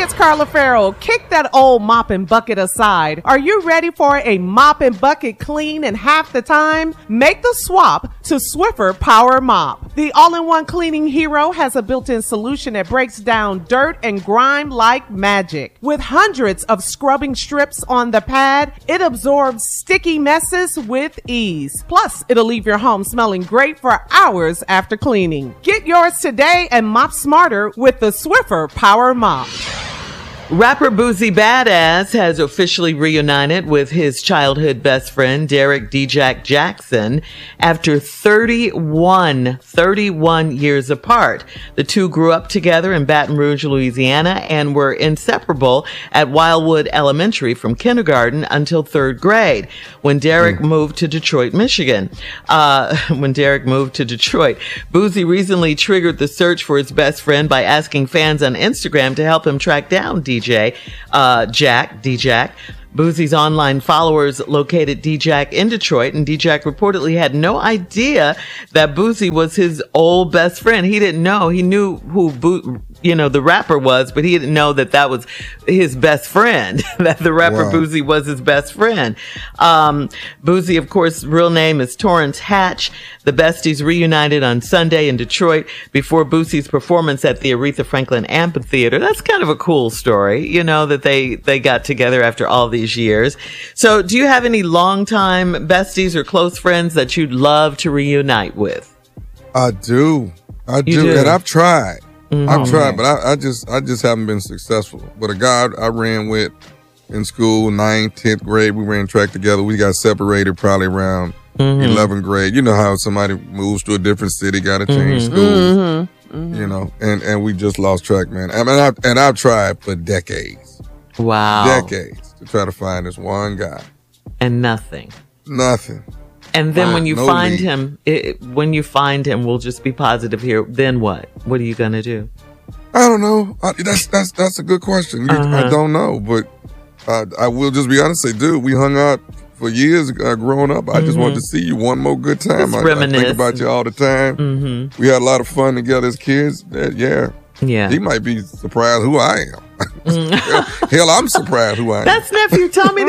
Hey, it's Carla Farrell. Kick that old mop and bucket aside. Are you ready for a mop and bucket clean in half the time? Make the swap to Swiffer Power Mop. The all-in-one cleaning hero has a built-in solution that breaks down dirt and grime like magic. With hundreds of scrubbing strips on the pad, it absorbs sticky messes with ease. Plus, it'll leave your home smelling great for hours after cleaning. Get yours today and mop smarter with the Swiffer Power Mop. Rapper Boosie Badass has officially reunited with his childhood best friend, Derek D-Jack Jackson, after 31 years apart. The two grew up together in Baton Rouge, Louisiana, and were inseparable at Wildwood Elementary from kindergarten until third grade, when Derek moved to Detroit, Michigan. Boosie recently triggered the search for his best friend by asking fans on Instagram to help him track down D-Jack. Boosie's online followers located D-Jack in Detroit, and D-Jack reportedly had no idea that Boosie was his old best friend. He didn't know. He knew who the rapper was, but he didn't know that was his best friend, that the rapper Boosie was his best friend. Boosie, of course, real name is Torrance Hatch. The besties reunited on Sunday in Detroit before Boosie's performance at the Aretha Franklin Amphitheater. That's kind of a cool story, that they got together after all these years. So do you have any longtime besties or close friends that you'd love to reunite with? I do. And I've tried. But I just haven't been successful. But a guy I ran with in school, 9th, 10th grade, we ran track together. We got separated probably around 11th grade. You know how somebody moves to a different city, got to change schools, and we just lost track, man. I've tried for decades. Wow. Decades to try to find this one guy. And nothing. And then when you find him, we'll just be positive here. Then what? What are you going to do? I don't know. That's a good question. I don't know, but I will just be honest and say, dude, we hung out for years growing up. I just wanted to see you one more good time. I think about you all the time. We had a lot of fun together as kids. Yeah. He might be surprised who I am. Hell, I'm surprised who I am. That's nephew Tommy.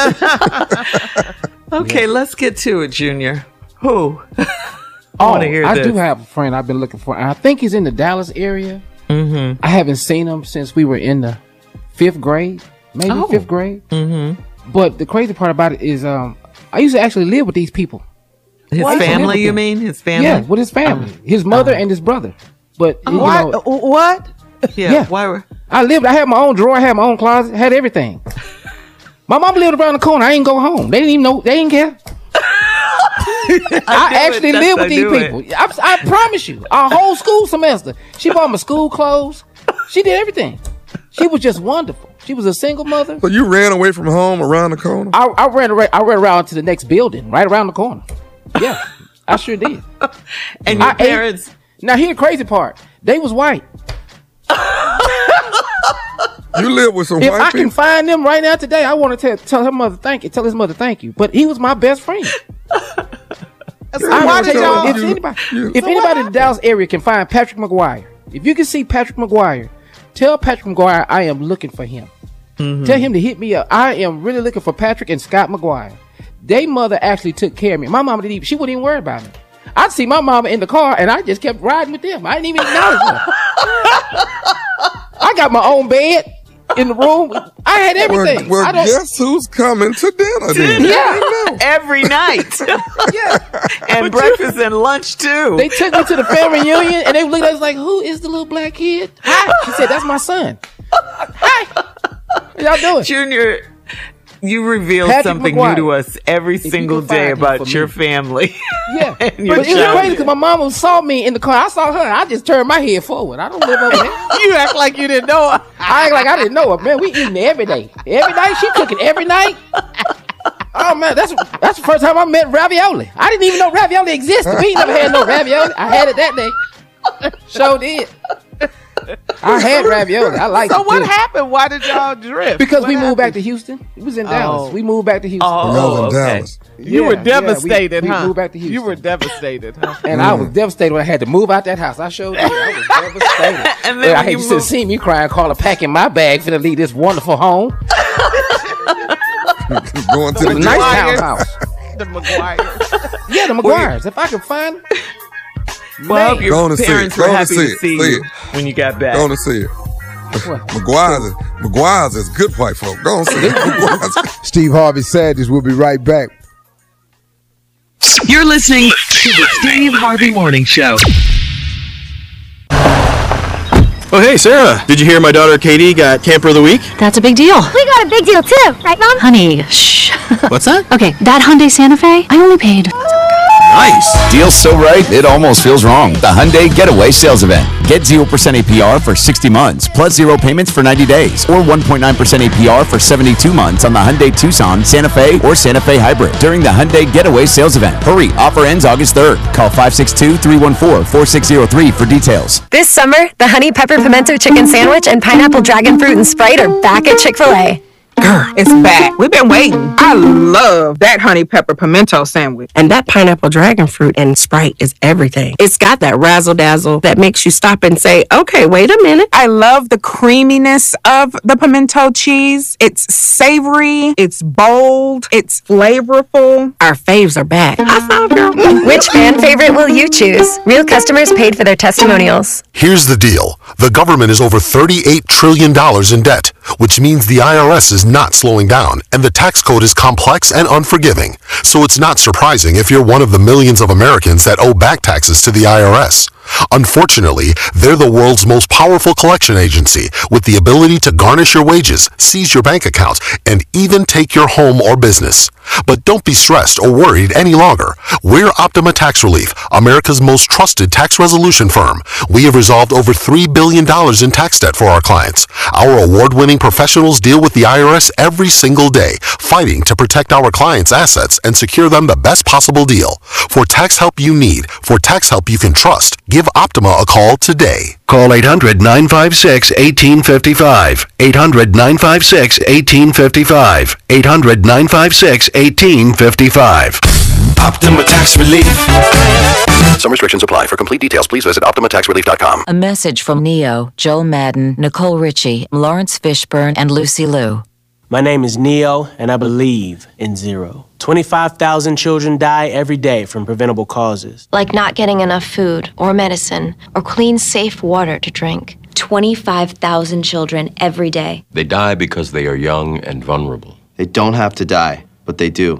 Okay, let's get to it, Junior. Who? I do have a friend I've been looking for. I think he's in the Dallas area. I haven't seen him since we were in the 5th grade, maybe 5th grade. But the crazy part about it is I used to actually live with these people. His family, you mean? His family? Yeah, with his family. His mother and his brother. But what? Yeah. Why were I had my own drawer, I had my own closet, had everything. My mom lived around the corner. I didn't go home. They didn't even know. They didn't care. I actually lived with these people. I promise you. Our whole school semester. She bought my school clothes. She did everything. She was just wonderful. She was a single mother. So you ran away from home around the corner? I ran around to the next building, right around the corner. Yeah, I sure did. And your parents... Now, here's the crazy part. They was white. You live with some white people? If I can find them right now today, I want to tell her mother thank you. Tell his mother thank you. But he was my best friend. If anybody in the Dallas area can find Patrick McGuire, if you can see Patrick McGuire, tell Patrick McGuire I am looking for him. Tell him to hit me up. I am really looking for Patrick and Scott McGuire. Their mother actually took care of me. My mama she wouldn't even worry about me. I'd see my mama in the car and I just kept riding with them. I didn't even acknowledge her. I got my own bed in the room. I had everything. Well, guess who's coming to dinner then? Yeah. Every night. Yeah. And breakfast and lunch too. They took me to the family reunion and they looked at us like, who is the little black kid? Hi. She said, that's my son. Hi. What y'all doing? Junior, you reveal something new to us every single day about your family. Yeah. But it was crazy because my mama saw me in the car. I saw her. I just turned my head forward. I don't live over there. You act like you didn't know her. I act like I didn't know her. Man, we eating every day. Every night. She cooking every night. Oh, man. That's the first time I met ravioli. I didn't even know ravioli existed. We ain't never had no ravioli. I had it that day. Sure did. I had ravioli. I like it. So what too. happened? Why did y'all drift? Because what we moved back to happened? Houston. It was in Dallas. We moved back to Houston. Y'all in Dallas. You were devastated, we huh? moved back to Houston. You were devastated, huh? And I was devastated when I had to move out that house. I showed you. I was devastated. And then I when hate you you should have moved- seen me crying, calling, packing my bag, finna leave this wonderful home. Going to It was the a nice McGuires. townhouse. The McGuires. Yeah, the McGuires. If I could find them. Well, I hope your Go on and see it. parents Go were on happy and to see it. see See you it. when you got back. Going to see it. McGuire's is good white folk. Go on, see it. McGuire's. Steve Harvey Sanders will be right back. You're listening to the Steve Harvey Morning Show. Oh, hey, Sarah. Did you hear my daughter Katie got Camper of the Week? That's a big deal. We got a big deal too, right, Mom? Honey, shh. What's that? Okay, that Hyundai Santa Fe, I only paid. Nice. Deal's so right, it almost feels wrong. The Hyundai Getaway Sales Event. Get 0% APR for 60 months, plus 0 payments for 90 days, or 1.9% APR for 72 months on the Hyundai Tucson, Santa Fe, or Santa Fe Hybrid during the Hyundai Getaway Sales Event. Hurry, offer ends August 3rd. Call 562-314-4603 for details. This summer, the Honey Pepper Pimento Chicken Sandwich and Pineapple Dragon Fruit and Sprite are back at Chick-fil-A. It's back. We've been waiting. I love that honey pepper pimento sandwich. And that pineapple dragon fruit and Sprite is everything. It's got that razzle dazzle that makes you stop and say, okay, wait a minute. I love the creaminess of the pimento cheese. It's savory. It's bold. It's flavorful. Our faves are back. High five, girl. Which fan favorite will you choose? Real customers paid for their testimonials. Here's the deal. The government is over $38 trillion in debt, which means the IRS is not slowing down, and the tax code is complex and unforgiving. So it's not surprising if you're one of the millions of Americans that owe back taxes to the IRS. Unfortunately, they're the world's most powerful collection agency with the ability to garnish your wages, seize your bank account, and even take your home or business. But don't be stressed or worried any longer. We're Optima Tax Relief, America's most trusted tax resolution firm. We have resolved over $3 billion in tax debt for our clients. Our award-winning professionals deal with the IRS every single day, fighting to protect our clients' assets and secure them the best possible deal. For tax help you need, for tax help you can trust, give Optima a call today. Call 800-956-1855. 800-956-1855. 800-956-1855. Optima Tax Relief. Some restrictions apply. For complete details, please visit OptimaTaxRelief.com. A message from Neo, Joel Madden, Nicole Richie, Lawrence Fishburne, and Lucy Liu. My name is Neo, and I believe in zero. 25,000 children die every day from preventable causes. Like not getting enough food or medicine or clean, safe water to drink. 25,000 children every day. They die because they are young and vulnerable. They don't have to die, but they do.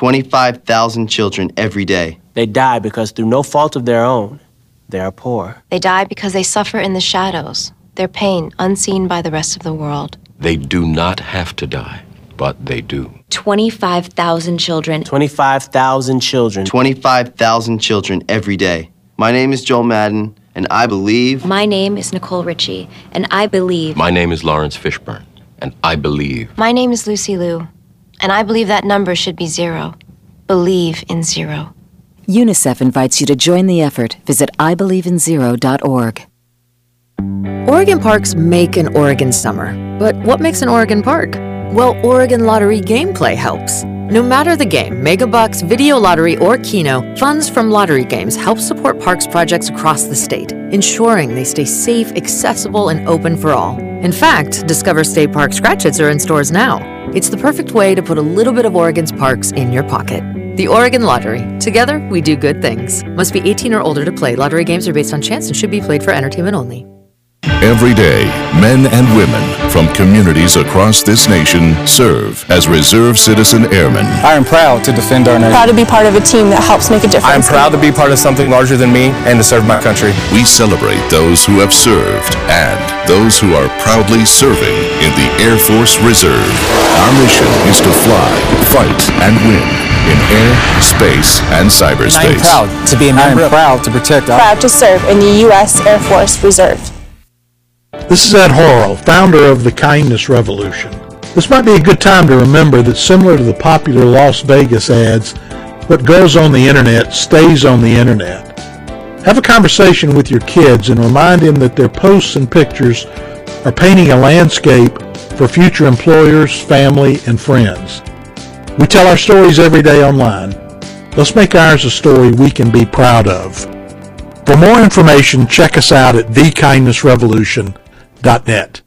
25,000 children every day. They die because through no fault of their own, they are poor. They die because they suffer in the shadows, their pain unseen by the rest of the world. They do not have to die, but they do. 25,000 children. 25,000 children. 25,000 children every day. My name is Joel Madden, and I believe... My name is Nicole Richie, and I believe... My name is Lawrence Fishburne, and I believe... My name is Lucy Liu, and I believe that number should be 0. Believe in 0. UNICEF invites you to join the effort. Visit IBelieveInZero.org. Oregon parks make an Oregon summer. But what makes an Oregon park? Well, Oregon Lottery gameplay helps. No matter the game, Megabucks, Video Lottery, or Keno, funds from lottery games help support parks projects across the state, ensuring they stay safe, accessible, and open for all. In fact, Discover State Park scratch-its are in stores now. It's the perfect way to put a little bit of Oregon's parks in your pocket. The Oregon Lottery. Together, we do good things. Must be 18 or older to play. Lottery games are based on chance and should be played for entertainment only. Every day, men and women from communities across this nation serve as Reserve Citizen Airmen. I am proud to defend our nation. Proud to be part of a team that helps make a difference. I am proud to be part of something larger than me and to serve my country. We celebrate those who have served and those who are proudly serving in the Air Force Reserve. Our mission is to fly, fight, and win in air, space, and cyberspace. I am proud to be a member. I am proud to protect. Proud to serve in the U.S. Air Force Reserve. This is Ed Horrell, founder of the Kindness Revolution. This might be a good time to remember that similar to the popular Las Vegas ads, what goes on the internet stays on the internet. Have a conversation with your kids and remind them that their posts and pictures are painting a landscape for future employers, family, and friends. We tell our stories every day online. Let's make ours a story we can be proud of. For more information, check us out at thekindnessrevolution.net.